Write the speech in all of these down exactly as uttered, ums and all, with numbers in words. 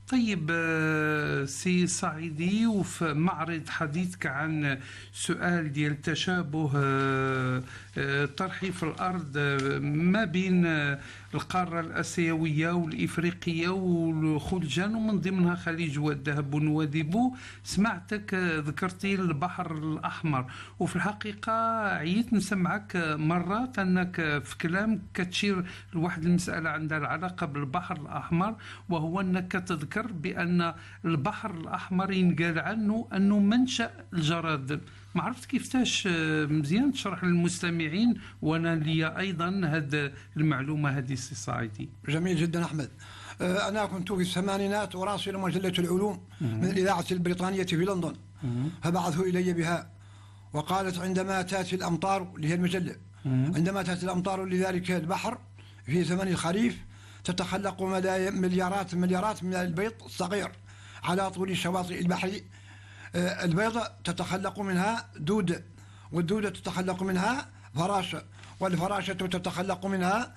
طيب آه، سي صعيدي، وفي معرض حديثك عن سؤال ديال تشابه آه، آه، طرحي في الأرض آه، ما بين آه، القارة الآسيوية والإفريقية والخلجان، ومن ضمنها خليج والذهب ونواديبو. سمعتك آه، ذكرتي البحر الأحمر، وفي الحقيقة عييت نسمعك مرات أنك في كلام كتشير لواحد المسألة عندها العلاقة بالبحر الأحمر، وهو أنك تذكر بأن البحر الأحمر ينقال عنه أنه منشأ الجراد. ما عرفت كيفتاش مزيان تشرح للمستمعين، وانا لي ايضا هذه المعلومه هذه سي صعيدي. جميل جدا احمد. انا كنت في الثمانينات اراسل مجله العلوم من الاذاعه البريطانيه في لندن، فبعثوا الي بها وقالت عندما تاتي الامطار، اللي هي المجله، عندما تاتي الامطار لذلك البحر في زمن الخريف تتخلق مليارات مليارات من البيض الصغير على طول شواطئ البحر. البيضة تتخلق منها دودة، والدودة تتخلق منها فراشة، والفراشة تتخلق منها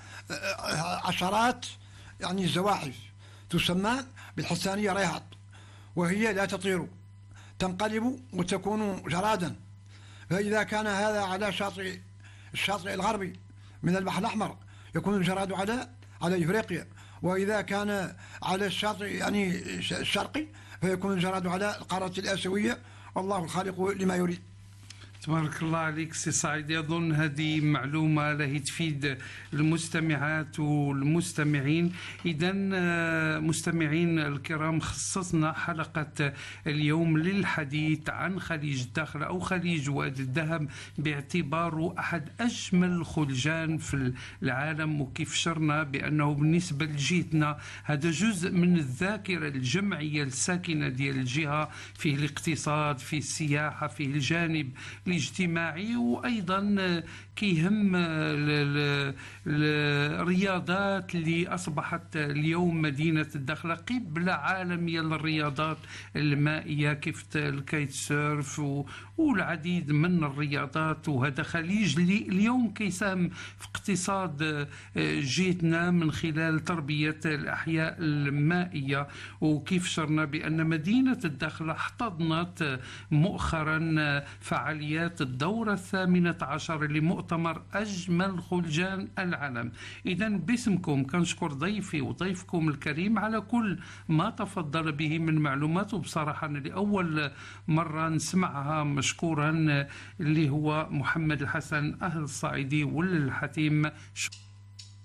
عشرات يعني الزواحف تسمى بالحسانية ريهط، وهي لا تطير، تنقلب وتكون جرادا. فإذا كان هذا على شاطئ الشاطئ الغربي من البحر الأحمر يكون الجراد على على إفريقيا، وإذا كان على الشاطئ يعني الشرقي فيكون الجراد على القارة الآسيوية، والله الخالق لما يريد. تبارك الله عليك سي سعيد. أظن هذه معلومة لهي تفيد المستمعات والمستمعين. إذا مستمعين الكرام، خصصنا حلقة اليوم للحديث عن خليج الداخل أو خليج وادي الذهب باعتباره أحد أجمل الخلجان في العالم، وكيف شرنا بأنه بالنسبة لجهتنا هذا جزء من الذاكرة الجمعية الساكنة ديال الجهة، فيه الاقتصاد، فيه السياحة، فيه الجانب الاجتماعي، وأيضا كيهم الرياضات اللي أصبحت اليوم مدينة الداخلة قبلة عالمية للرياضات المائية، كيف الكايت سيرف والعديد من الرياضات. وهذا خليج اللي اليوم كيساهم في اقتصاد جهتنا من خلال تربية الأحياء المائية. وكيف شرنا بأن مدينة الداخلة احتضنت مؤخرا فعاليات الدورة الثامنة عشر لمؤتمر أجمل خلجان العالم. إذا باسمكم كنشكر ضيفي وضيفكم الكريم على كل ما تفضل به من معلومات، وبصراحة أنا لأول مرة نسمعها مشكورا، اللي هو محمد الحسن أهل الصعيدي والحتيم.